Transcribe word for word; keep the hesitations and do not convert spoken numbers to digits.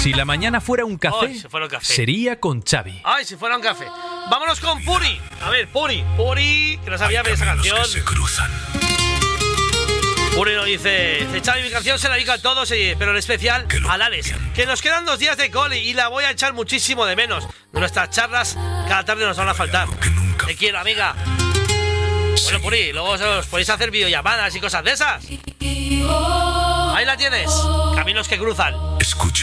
Si la mañana fuera un café, Ay, si fuera un café. sería con Xavi. Ay, si fuera un café. Vámonos con Puri. A ver, Puri, Puri, que no sabía ver esa canción. Que se cruzan. Puri nos dice, dice, Xavi, mi canción se la dedica a todos, eh, pero en especial a Alex, que nos quedan dos días de cole y la voy a echar muchísimo de menos. Nuestras charlas cada tarde nos van a faltar. Te quiero, amiga. Bueno, Puri, luego os podéis hacer videollamadas y cosas de esas. Ahí la tienes. Caminos que cruzan. Escucha.